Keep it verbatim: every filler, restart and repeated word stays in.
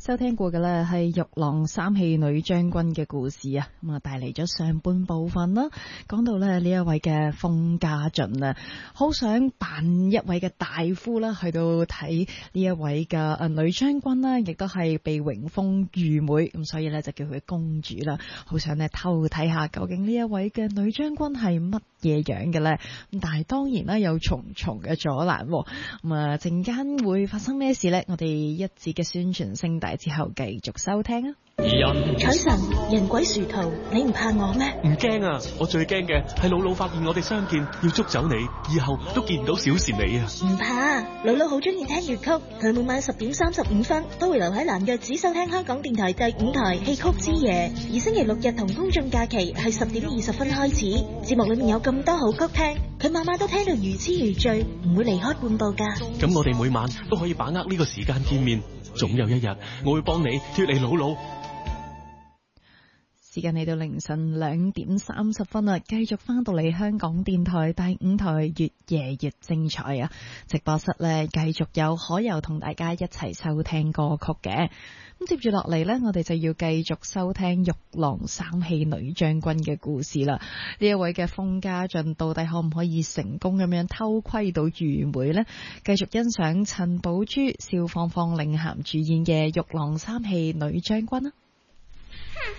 收聽過嘅呢係玉郎三戲女將軍嘅故事啊，咁啊帶嚟咗上半部分啦。講到咧呢一位嘅風家俊啊，好想扮一位嘅大夫啦，去到睇呢一位嘅誒女將軍啦，亦都係被榮封御妹，咁所以咧就叫佢公主啦。好想咧偷睇下究竟呢一位嘅女將軍係乜嘢樣嘅咧？咁但係當然啦，有重重嘅阻攔。咁啊陣間會發生咩事咧？我哋一節嘅宣傳聲帶之後繼續收聽啊！ 彩神，人鬼殊途，你唔怕我咩？ 唔驚啊！我最驚嘅係姥姥發現我哋相見，要捉走你，以後都見唔到小倩你啊！ 唔怕，姥姥好中意聽粵曲，佢每晚十點三十五分都會留喺南約只收聽香港電台第五台戲曲之夜，而星期六日同公眾假期係十點二十分開始。節目裏面有咁多好曲聽，佢晚晚都聽到如痴如醉，唔會離開半步噶。 咁我哋每晚都可以把握呢個時間見面，總有一日我會幫你脫離姥姥。 時間嚟到凌晨兩點三十分啦，繼續翻到嚟香港電台第五台，越夜越精彩啊！直播室呢，繼續有可由同大家一齊收聽歌曲嘅。咁接住落嚟呢，我哋就要繼續收聽玉郎三戲女將軍嘅故事啦。呢一位嘅風家俊到底可唔可以成功咁樣偷窺到御妹呢？繼續欣賞陳寶珠、蕭芳芳領銜主演嘅玉郎三戲女將軍啊！